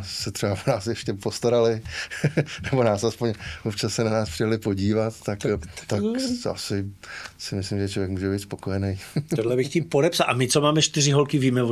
se třeba v nás ještě postarali, nebo nás aspoň občas se na nás přijeli podívat, tak asi si myslím, že člověk může být spokojený. Tohle bych tím podepsal. A my, co máme 4 holky, víme,